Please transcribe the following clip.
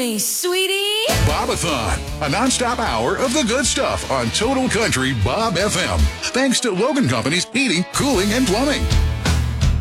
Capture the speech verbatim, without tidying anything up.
me, sweetie. Bobathon, a nonstop hour of the good stuff on Total Country Bob F M. Thanks to Logan Companies Heating, Cooling, and Plumbing.